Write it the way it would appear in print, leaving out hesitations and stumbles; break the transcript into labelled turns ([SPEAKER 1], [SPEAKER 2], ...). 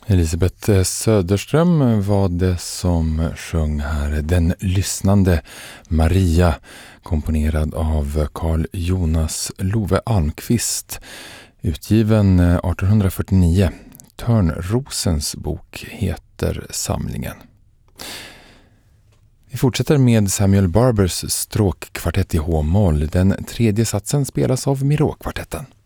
[SPEAKER 1] Elisabeth Söderström var det som sjöng här Den lyssnande Maria, komponerad av Carl Jonas Love Almqvist, utgiven 1849. Törnrosens bok heter samlingen. Vi fortsätter med Samuel Barbers stråkkvartett i H-moll. Den tredje satsen spelas av Miró-kvartetten.